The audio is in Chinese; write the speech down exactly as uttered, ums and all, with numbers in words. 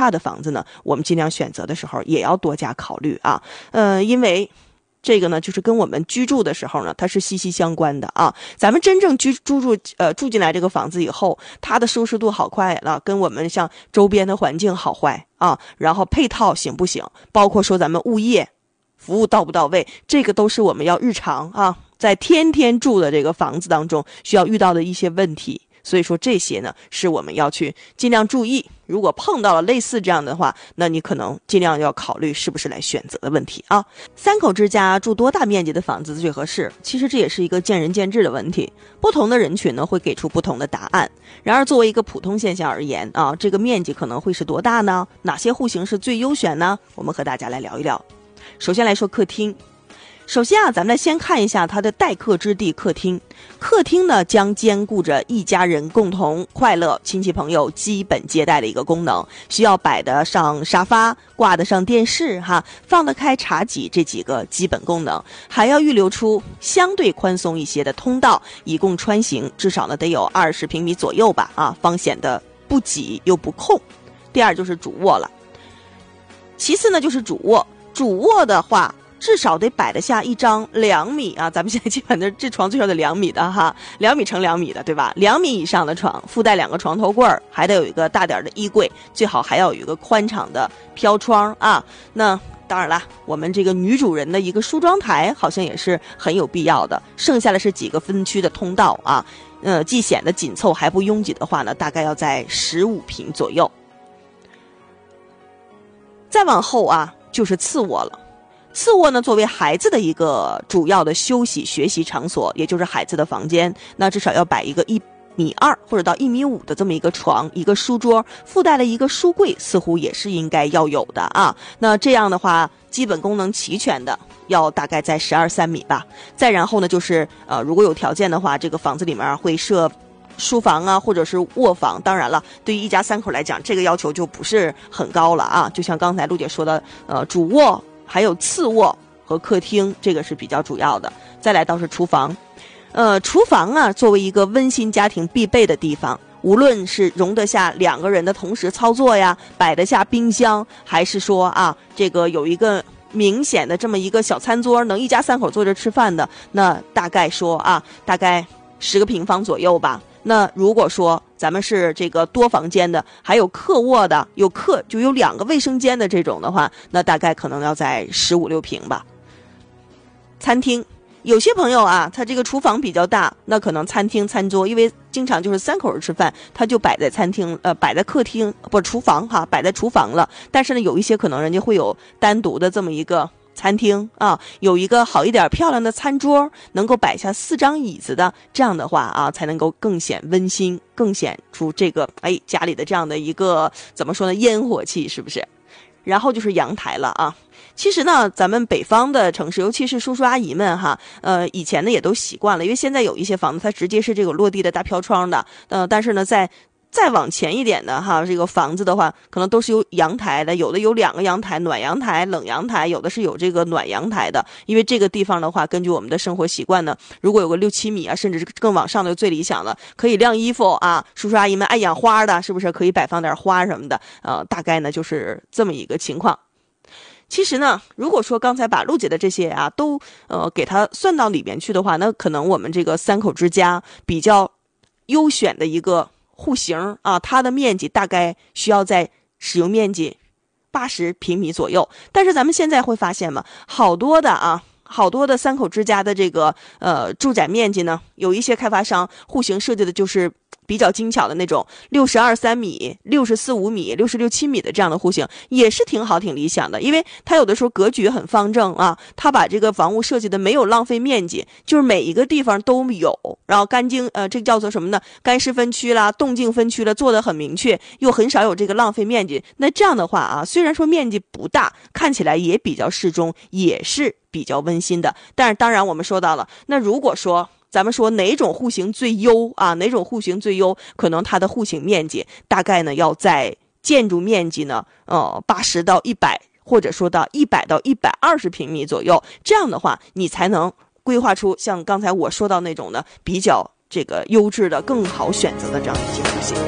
差的房子呢，我们尽量选择的时候也要多加考虑啊。呃，因为这个呢，就是跟我们居住的时候呢，它是息息相关的啊。咱们真正居住住呃住进来这个房子以后，它的舒适度好坏了，跟我们像周边的环境好坏啊，然后配套行不行，包括说咱们物业服务到不到位，这个都是我们要日常啊，在天天住的这个房子当中需要遇到的一些问题。所以说这些呢是我们要去尽量注意，如果碰到了类似这样的话，那你可能尽量要考虑是不是来选择的问题啊。三口之家住多大面积的房子最合适？其实这也是一个见仁见智的问题，不同的人群呢会给出不同的答案。然而作为一个普通现象而言啊，这个面积可能会是多大呢？哪些户型是最优选呢？我们和大家来聊一聊。首先来说客厅。首先啊，咱们来先看一下它的待客之地客厅。客厅呢，将兼顾着一家人共同快乐、亲戚朋友基本接待的一个功能，需要摆得上沙发、挂得上电视哈，放得开茶几这几个基本功能，还要预留出相对宽松一些的通道，以供穿行，至少呢得有二十平米左右吧啊，方显得不挤又不空。第二就是主卧了，其次呢就是主卧，主卧的话。至少得摆得下一张两米啊，咱们现在基本的这床最少得两米的哈，两米乘两米的，对吧？两米以上的床，附带两个床头柜，还得有一个大点的衣柜，最好还要有一个宽敞的飘窗啊。那当然啦，我们这个女主人的一个梳妆台好像也是很有必要的。剩下的是几个分区的通道啊，呃，既显得紧凑还不拥挤的话呢，大概要在十五平左右。再往后啊，就是次卧了。次卧呢，作为孩子的一个主要的休息学习场所，也就是孩子的房间，那至少要摆一个一米二或者到一米五的这么一个床，一个书桌，附带了一个书柜，似乎也是应该要有的啊。那这样的话，基本功能齐全的，要大概在十二三米吧。再然后呢，就是呃，如果有条件的话，这个房子里面会设书房啊，或者是卧房。当然了，对于一家三口来讲，这个要求就不是很高了啊。就像刚才陆姐说的，呃，主卧。还有次卧和客厅，这个是比较主要的。再来倒是厨房，呃，厨房啊，作为一个温馨家庭必备的地方，无论是容得下两个人的同时操作呀，摆得下冰箱，还是说啊，这个有一个明显的这么一个小餐桌，能一家三口坐着吃饭的，那大概说啊，大概十个平方左右吧。那如果说咱们是这个多房间的，还有客卧的，有客就有两个卫生间的这种的话，那大概可能要在十五六平吧。餐厅，有些朋友啊，他这个厨房比较大，那可能餐厅餐桌，因为经常就是三口人吃饭，他就摆在餐厅，呃，摆在客厅不厨房哈，摆在厨房了。但是呢，有一些可能人家会有单独的这么一个餐厅啊，有一个好一点漂亮的餐桌，能够摆下四张椅子的，这样的话啊，才能够更显温馨，更显出这个哎家里的这样的一个怎么说呢，烟火气，是不是？然后就是阳台了啊。其实呢，咱们北方的城市，尤其是叔叔阿姨们哈，呃，以前呢也都习惯了，因为现在有一些房子它直接是这个落地的大飘窗的，呃，但是呢，在再往前一点的哈，这个房子的话，可能都是有阳台的，有的有两个阳台，暖阳台、冷阳台，有的是有这个暖阳台的。因为这个地方的话，根据我们的生活习惯呢，如果有个六七米啊，甚至是更往上的最理想了，可以晾衣服啊。叔叔阿姨们爱养花的，是不是可以摆放点花什么的？呃，大概呢就是这么一个情况。其实呢，如果说刚才把陆姐的这些啊都呃给它算到里面去的话，那可能我们这个三口之家比较优选的一个户型啊，它的面积大概需要在使用面积八十平米左右。但是咱们现在会发现嘛，好多的啊，好多的三口之家的这个呃住宅面积呢，有一些开发商户型设计的就是比较精巧的那种六十二三米、六十四五米、六十六七米的这样的户型，也是挺好、挺理想的。因为它有的时候格局很方正啊，它把这个房屋设计的没有浪费面积，就是每一个地方都有，然后干净呃，这个叫做什么呢？干湿分区啦、动静分区了，做得很明确，又很少有这个浪费面积。那这样的话啊，虽然说面积不大，看起来也比较适中，也是比较温馨的。但是当然我们说到了，那如果说咱们说哪种户型最优啊？哪种户型最优？可能它的户型面积大概呢要在建筑面积呢，呃，八十到一百，或者说到一百到一百二十平米左右。这样的话，你才能规划出像刚才我说到那种的比较这个优质的、更好选择的这样一些户型。